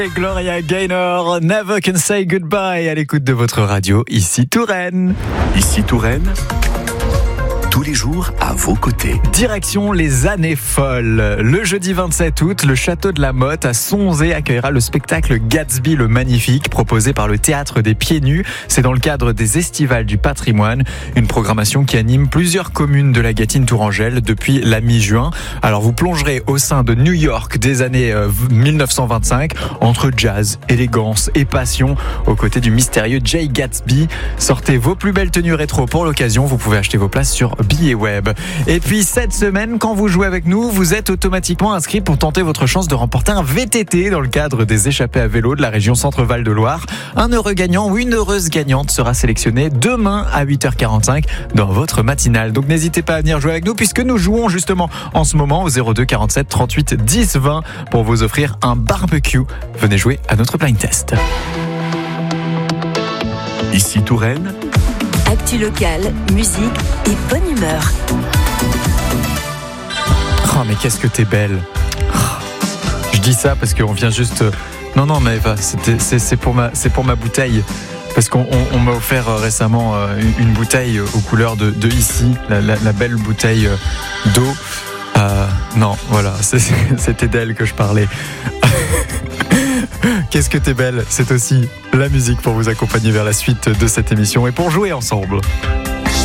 Et Gloria Gaynor, Never Can Say Goodbye à l'écoute de votre radio, ici Touraine. Ici Touraine, tous les jours à vos côtés. Direction les années folles. Le jeudi 27 août, le château de la Motte à Sonzé accueillera le spectacle Gatsby le Magnifique, proposé par le Théâtre des Pieds Nus. C'est dans le cadre des Estivales du Patrimoine, une programmation qui anime plusieurs communes de la Gâtine tourangelle depuis la mi-juin. Alors vous plongerez au sein de New York des années 1925, entre jazz, élégance et passion, aux côtés du mystérieux Jay Gatsby. Sortez vos plus belles tenues rétro pour l'occasion, vous pouvez acheter vos places sur billets web. Et puis cette semaine, quand vous jouez avec nous, vous êtes automatiquement inscrit pour tenter votre chance de remporter un VTT dans le cadre des échappées à vélo de la région Centre-Val de Loire. Un heureux gagnant ou une heureuse gagnante sera sélectionné demain à 8h45 dans votre matinale. Donc n'hésitez pas à venir jouer avec nous puisque nous jouons justement en ce moment au 02 47 38 10 20 pour vous offrir un barbecue. Venez jouer à notre blind test. Ici Touraine, Actu locale, musique et bonne humeur. Oh mais qu'est-ce que t'es belle. Je dis ça parce qu'on vient juste... Non mais Eva, c'est pour ma bouteille. Parce qu'on m'a offert récemment une bouteille aux couleurs de ici, la belle bouteille d'eau. Non, voilà, c'était d'elle que je parlais. Qu'est-ce que t'es belle, c'est aussi la musique pour vous accompagner vers la suite de cette émission et pour jouer ensemble.